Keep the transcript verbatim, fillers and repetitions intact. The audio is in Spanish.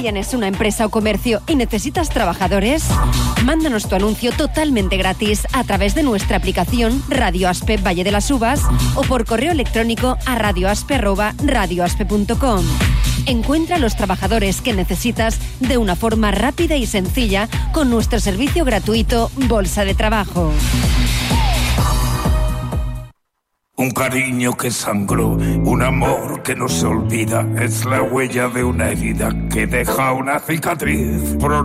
¿Tienes una empresa o comercio y necesitas trabajadores? Mándanos tu anuncio totalmente gratis a través de nuestra aplicación Radio Aspe Valle de las Uvas o por correo electrónico a radioaspe arroba radioaspe punto com. Encuentra los trabajadores que necesitas de una forma rápida y sencilla con nuestro servicio gratuito Bolsa de Trabajo. Un cariño que sangró, un amor que no se olvida, es la huella de una herida que deja una cicatriz.